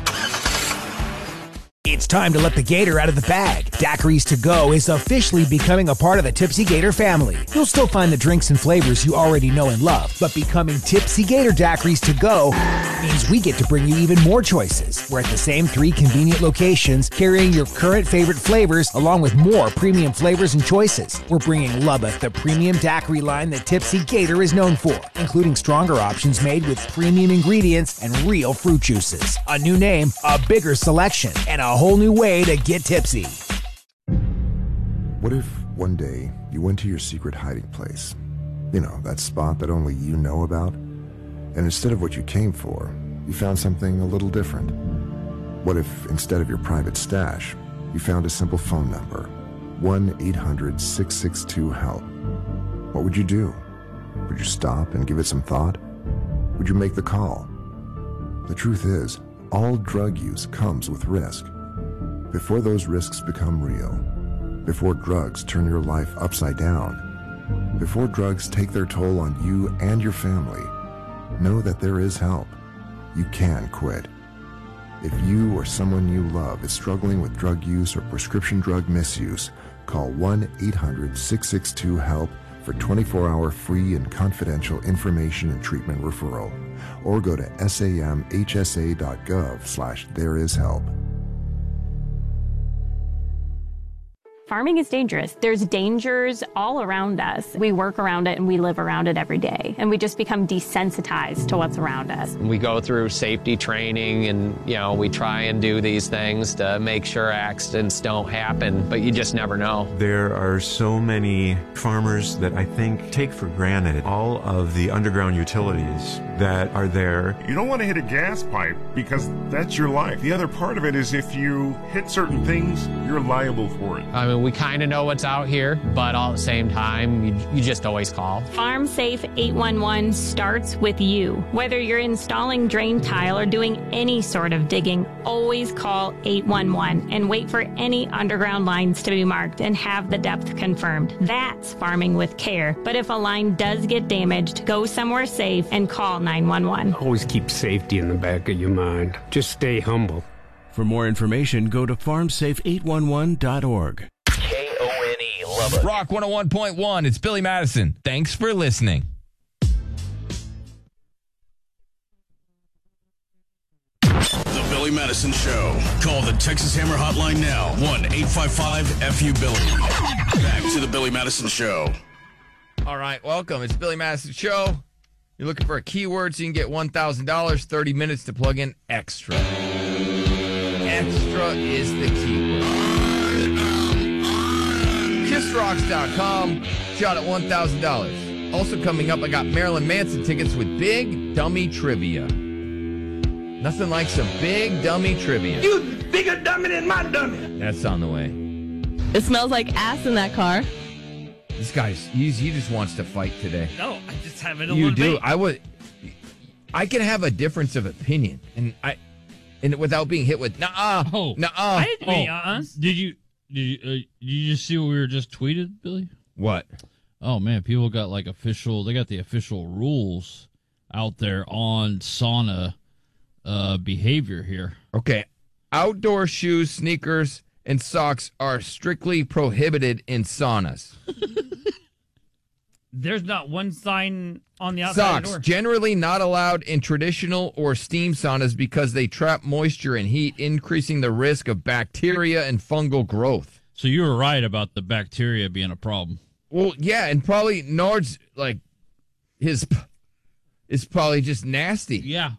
It's time to let the gator out of the bag. Daiquiris To Go is officially becoming a part of the Tipsy Gator family. You'll still find the drinks and flavors you already know and love, but becoming Tipsy Gator Daiquiris To Go means we get to bring you even more choices. We're at the same three convenient locations, carrying your current favorite flavors along with more premium flavors and choices. We're bringing Lubbock, the premium daiquiri line that Tipsy Gator is known for, including stronger options made with premium ingredients and real fruit juices. A new name, a bigger selection, and a whole new way to get tipsy. What if one day you went to your secret hiding place? You know, that spot that only you know about? And instead of what you came for, you found something a little different. What if instead of your private stash, you found a simple phone number, one eight hundred six six two HELP? What would you do? Would you stop and give it some thought? Would you make the call? The truth is, all drug use comes with risk. Before those risks become real, before drugs turn your life upside down, before drugs take their toll on you and your family, know that there is help. You can quit. If you or someone you love is struggling with drug use or prescription drug misuse, call one eight hundred six six two HELP for twenty-four hour free and confidential information and treatment referral, or go to samhsa.gov slash there is help. Farming is dangerous. There's dangers all around us. We work around it and we live around it every day. And we just become desensitized to what's around us. We go through safety training and, you know, we try and do these things to make sure accidents don't happen, but you just never know. There are so many farmers that I think take for granted all of the underground utilities that are there. You don't want to hit a gas pipe because that's your life. The other part of it is if you hit certain things, you're liable for it. I mean, we kind of know what's out here, but all at the same time, you, you just always call. Farm Safe eight one one starts with you. Whether you're installing drain tile or doing any sort of digging, always call eight one one and wait for any underground lines to be marked and have the depth confirmed. That's farming with care. But if a line does get damaged, go somewhere safe and call nine one one. Always keep safety in the back of your mind. Just stay humble. For more information, go to farm safe eight one one dot org. K O N E, Lubbock. Rock one oh one point one. It's Billy Madison. Thanks for listening. The Billy Madison Show. Call the Texas Hammer Hotline now. one eight five five F U Billy. Back to the Billy Madison Show. All right, welcome. It's Billy Madison Show. You're looking for a keyword so you can get one thousand dollars, thirty minutes to plug in extra. Extra is the keyword. kiss rocks dot com, shot at one thousand dollars. Also coming up, I got Marilyn Manson tickets with Big Dummy Trivia. Nothing like some big dummy trivia. You bigger dummy than my dummy. That's on the way. It smells like ass in that car. This guy's, he's, he just wants to fight today. No, I just have it a You little do. bit. I would, I can have a difference of opinion. And I, and without being hit with nah, Oh. nah. I didn't Oh, mean uh did you did you uh, did you just see what we were just tweeted, Billy? What? Oh man, people got like official. They got the official rules out there on sauna uh, behavior here. Okay, outdoor shoes, sneakers, and socks are strictly prohibited in saunas. There's not one sign on the outside of Socks the door. generally not allowed in traditional or steam saunas because they trap moisture and heat, increasing the risk of bacteria and fungal growth. So you were right about the bacteria being a problem. Well, yeah, and probably Nard's like his p- is probably just nasty. Yeah.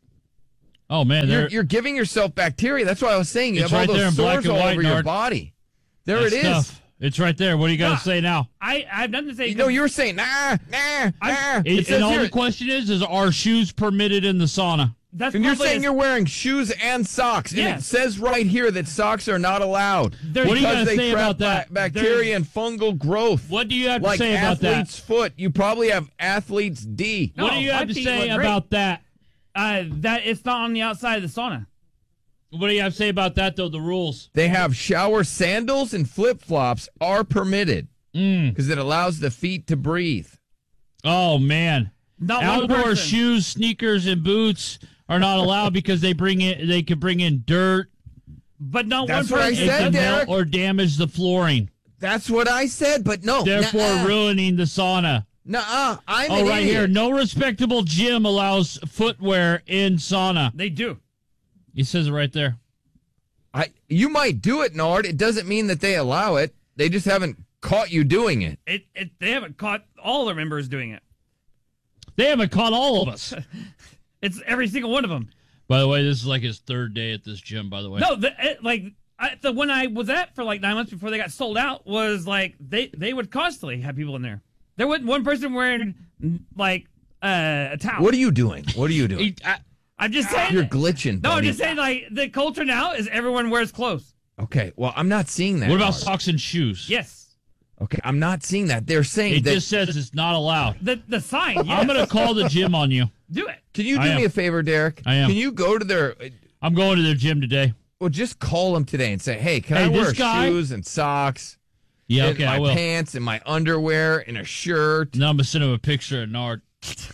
Oh man, you're, they're- you're giving yourself bacteria. That's why I was saying you It's have all right there those in black sores and all white, over your Nard. body. There That it is. stuff. It's right there. What do you got to No, say now? I, I have nothing to say. You know, you were saying nah, nah, nah. It, It and says all here- the question is, is are shoes permitted in the sauna? That's and you're probably saying a- you're wearing shoes and socks, and Yes. it says right here that socks are not allowed. There's- What do you because gotta they say trap about that? ba- bacteria and fungal growth. What do you have to like say about that? athlete's foot. You probably have athlete's D. No, what do you my have to feet say look great. about that? Uh, that it's not on the outside of the sauna. What do you have to say about that, though, the rules? They have shower sandals and flip-flops are permitted because Mm. it allows the feet to breathe. Oh, man. Not one Outdoor person. shoes, sneakers, and boots are not allowed because they bring in they could bring in dirt. But not That's one what I person. It said, can melt Derek. or damage the flooring, That's what I said, but no. therefore nuh-uh. ruining the sauna. Nuh-uh. I'm Oh, an right idiot. here. No respectable gym allows footwear in sauna. They do. It says it right there. I, you might do it, Nard. It doesn't mean that they allow it. They just haven't caught you doing it. It, it. They haven't caught all their members doing it. They haven't caught all of us. It's every single one of them. By the way, this is like his third day at this gym, by the way. No, the, it, like I, the one I was at for like nine months before they got sold out was like they they would constantly have people in there. There wasn't one person wearing like uh, a towel. What are you doing? What are you doing? He- I- I'm just saying. You're glitching, No, I'm buddy. just saying like the culture now is everyone wears clothes. Okay, well, I'm not seeing that. what about Nard. socks and shoes? Yes. Okay, I'm not seeing that. They're saying It that. just says it's not allowed. The the sign. Yes. I'm going to call the gym on you. do it. Can you I do am. me a favor, Derek? I am. Can you go to their? I'm going to their gym today. Well, just call them today and say, "Hey, can Hey, I this wear guy- shoes and socks? Yeah, and okay, my I will. pants and my underwear and a shirt." Now I'm going to send him a picture of Nard.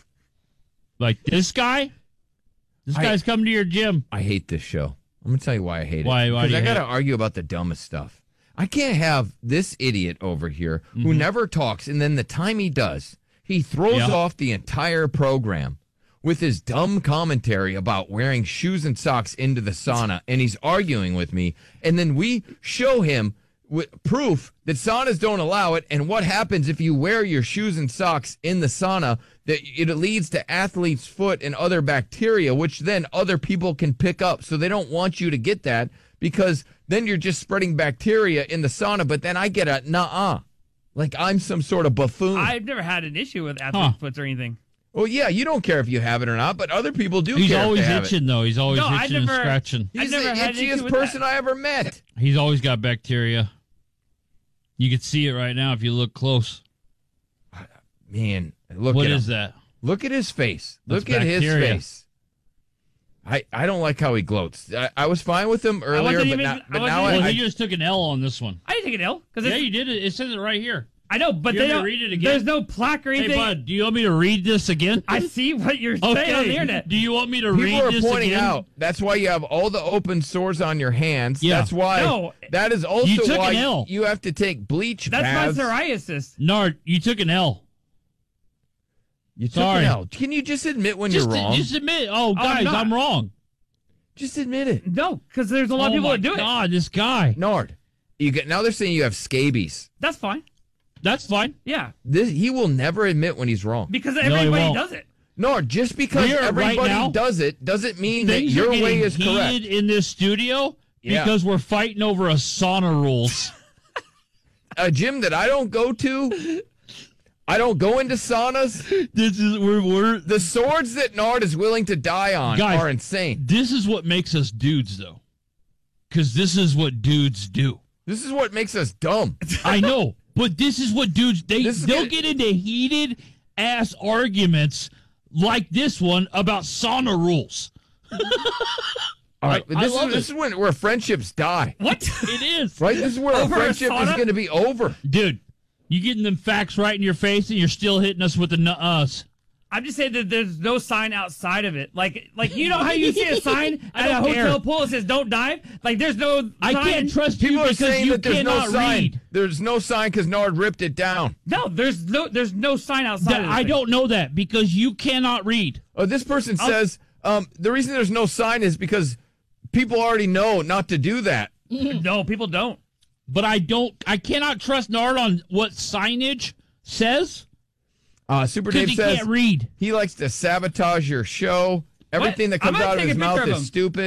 Like, this guy? This I- guy's coming to your gym. I hate this show. I'm gonna tell you why I hate Why- it. why do Because I you gotta hate it? argue about the dumbest stuff. I can't have this idiot over here who Mm-hmm. never talks, and then the time he does, he throws Yeah. off the entire program with his dumb commentary about wearing shoes and socks into the sauna, and he's arguing with me, and then we show him with proof that saunas don't allow it, and what happens if you wear your shoes and socks in the sauna, that it leads to athlete's foot and other bacteria, which then other people can pick up. So they don't want you to get that because then you're just spreading bacteria in the sauna, but then I get a nah-uh. Like I'm some sort of buffoon. I've never had an issue with athlete Huh. foots or anything. well, yeah, you don't care if you have it or not, but other people do He's care always if they have itching, it. though. He's always No, I itching and never- scratching. I've He's never the had an issue itchiest with person that. I ever met. He's always got bacteria. You can see it right now if you look close. Man, look What at is him. that? Look at his face. That's Look at his bacteria. face. I, I don't like how he gloats. I, I was fine with him earlier, wasn't but, even- not, I but wasn't now Well, I, he just took an L on this one. I didn't take an L because Yeah, you did it. It says it right here. I know, but You they want me to don't read it again? There's no plaque or Hey, anything. bud, do you want me to read this again? I see what you're saying on the internet. Do you want me to people read are this pointing again? out that's why you have all the open sores on your hands. Yeah. That's why. No. that is also You took why an L. you have to take bleach That's baths. my psoriasis. Nard, you took an L. You took Sorry. an L. Can you just admit when Just, you're wrong? just admit. Oh, I'm guys, not. I'm wrong. Just admit it. No, because there's a lot oh of people my that do it. God, this guy. Nard, you get now they're saying you have scabies. That's fine. That's fine. Yeah, This he will never admit when he's wrong. because he everybody won't. does it. Nard, just because We are right everybody now- does it doesn't mean that Things your are way getting is correct. heated in this studio Yeah. because we're fighting over a sauna rules. A gym that I don't go to. I don't go into saunas. This is we're, we're The swords that Nard is willing to die on Guys, are insane. This is what makes us dudes, though, because this is what dudes do. This is what makes us dumb. I know, but this is what dudes they This is they'll gonna- get into heated ass arguments like this one about sauna rules. All right, I- but this, I love is, this it. is when where friendships die. What? It is. Right? This is where a Over a friendship is sauna? going to be over. Dude, you getting them facts right in your face and you're still hitting us with the us. I'm just saying that there's no sign outside of it. Like, like you know how you see a sign I at a don't hotel care. pool that says "Don't dive." Like, there's no. I sign. can't trust you People are because saying you that there's no cannot sign. read. There's no sign because Nard ripped it down. No, there's no, there's no sign outside. That- of this I thing. don't know that because you cannot read. Oh, this person I'll- says um, the reason there's no sign is because people already know not to do that. No, people don't. But I don't. I cannot trust Nard on what signage says. Uh, Super 'Cause Dave he says can't read. he likes to sabotage your show. Everything that I'm comes gonna out of take his a mouth picture of is him. stupid.